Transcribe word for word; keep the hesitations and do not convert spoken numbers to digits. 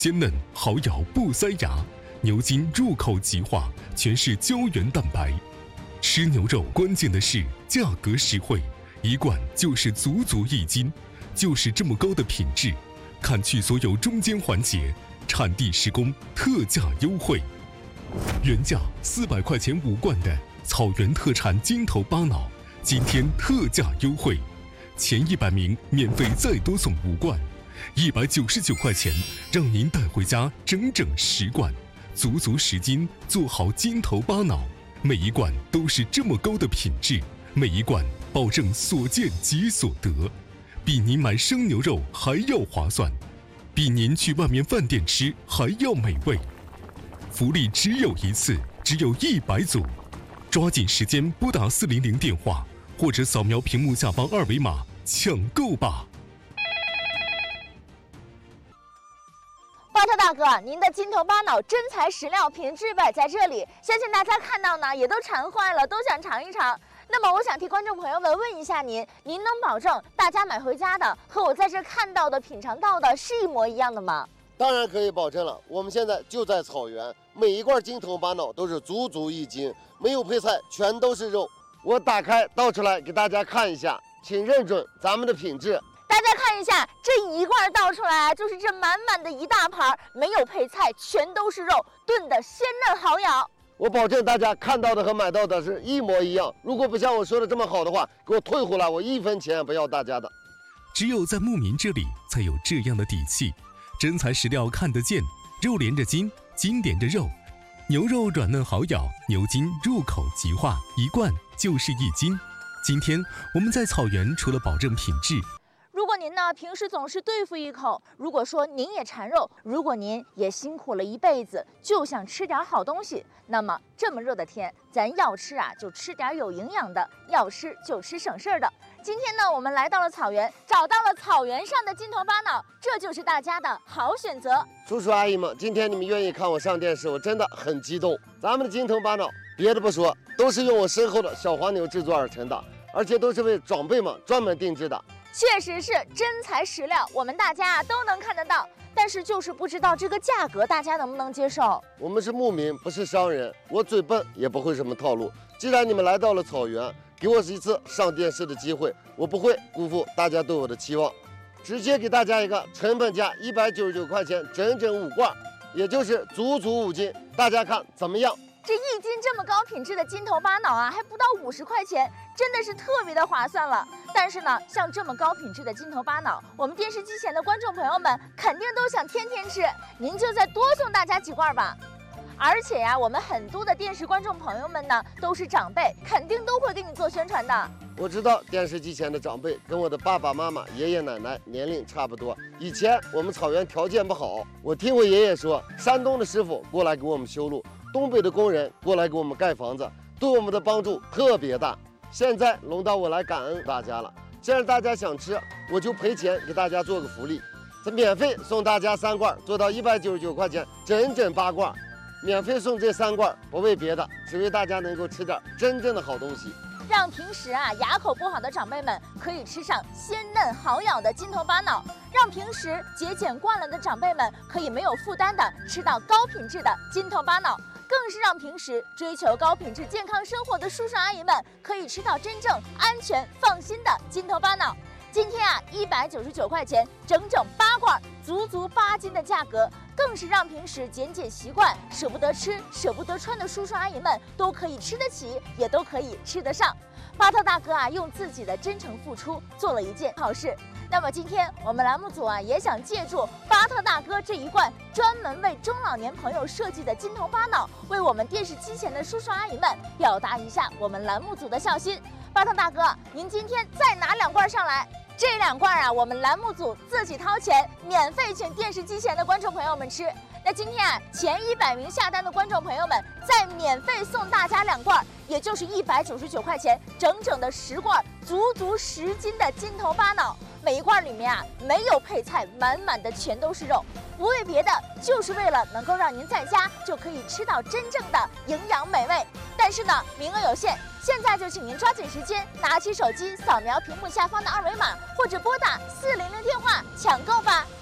鲜嫩好咬不塞牙，牛筋入口即化，全是胶原蛋白。吃牛肉关键的是价格实惠，一罐就是足足一斤，就是这么高的品质，砍去所有中间环节，产地施工，特价优惠。原价四百块钱五罐的草原特产金头巴脑，今天特价优惠，前一百名免费再多送五罐。一百九十九块钱，让您带回家整整十罐，足足十斤，做好金头巴脑。每一罐都是这么高的品质，每一罐保证所见即所得，比您买生牛肉还要划算，比您去外面饭店吃还要美味。福利只有一次，只有一百组，抓紧时间拨打四零零电话，或者扫描屏幕下方二维码抢购吧。 巴特大哥，您的金头巴脑真材实料，品质摆在这里，相信大家看到呢也都馋坏了，都想尝一尝。那么我想替观众朋友们问一下您，您能保证大家买回家的和我在这看到的、品尝到的是一模一样的吗？ 当然可以保证了，我们现在就在草原，每一罐金头巴脑都是足足一斤，没有配菜，全都是肉。我打开倒出来给大家看一下，请认准咱们的品质。 大家看一下，这一罐倒出来就是这满满的一大盘，没有配菜，全都是肉，炖的鲜嫩好咬。 我保证大家看到的和买到的是一模一样。如果不像我说的这么好的话，给我退回来，我一分钱也不要大家的。 只有在牧民这里才有这样的底气，真材实料看得见，肉连着筋，筋连着肉，牛肉软嫩好咬，牛筋入口即化，一罐就是一斤。今天我们在草原除了保证品质， 如果您呢平时总是对付一口，如果说您也馋肉，如果您也辛苦了一辈子，就想吃点好东西，那么这么热的天，咱要吃啊就吃点有营养的，要吃就吃省事儿的。今天呢我们来到了草原，找到了草原上的金头巴脑，这就是大家的好选择。 叔叔阿姨们，今天你们愿意看我上电视，我真的很激动。咱们的金头巴脑，别的不说，都是用我身后的小黄牛制作而成的，而且都是为长辈们专门定制的。 确实是真材实料，我们大家都能看得到，但是就是不知道这个价格大家能不能接受。 我们是牧民，不是商人，我嘴笨也不会什么套路。既然你们来到了草原，给我一次上电视的机会，我不会辜负大家对我的期望，直接给大家一个成本价一百九十九块钱，整整五罐，也就是足足五斤，大家看怎么样？ 这一斤这么高品质的金头巴脑啊，还不到五十块钱，真的是特别的划算了。但是呢，像这么高品质的金头巴脑，我们电视机前的观众朋友们肯定都想天天吃，您就再多送大家几罐吧。而且呀、啊，我们很多的电视观众朋友们呢，都是长辈，肯定都会给你做宣传的。 我知道电视机前的长辈跟我的爸爸妈妈、爷爷奶奶年龄差不多。以前我们草原条件不好，我听我爷爷说，山东的师傅过来给我们修路，东北的工人过来给我们盖房子，对我们的帮助特别大。现在轮到我来感恩大家了。既然大家想吃，我就赔钱给大家做个福利，这免费送大家三罐，做到一百九十九块钱，整整八罐。免费送这三罐，不为别的，只为大家能够吃点真正的好东西， 让平时啊牙口不好的长辈们可以吃上鲜嫩好咬的金头巴脑，让平时节俭惯了的长辈们可以没有负担的吃到高品质的金头巴脑，更是让平时追求高品质健康生活的叔叔阿姨们可以吃到真正安全放心的金头巴脑。今天啊，一百九十九块钱，整整八罐，足足八斤的价格，更是让平时减减习惯、舍不得吃、舍不得穿的叔叔阿姨们都可以吃得起，也都可以吃得上。巴特大哥啊，用自己的真诚付出做了一件好事。那么今天我们栏目组啊，也想借助巴特大哥这一罐专门为中老年朋友设计的金头巴脑，为我们电视机前的叔叔阿姨们表达一下我们栏目组的孝心。巴特大哥，您今天再拿两罐上来。这两罐啊，我们栏目组自己掏钱，免费请电视机前的观众朋友们吃。那今天啊，前一百名下单的观众朋友们再免费送大家两罐，也就是一百九十九块钱，整整的十罐，足足十斤的金头巴脑。每一罐里面啊没有配菜，满满的全都是肉，不为别的，就是为了能够让您在家就可以吃到真正的营养美味。但是呢，名额有限，现在就请您抓紧时间，拿起手机扫描屏幕下方的二维码，或者拨打四零零电话抢购吧。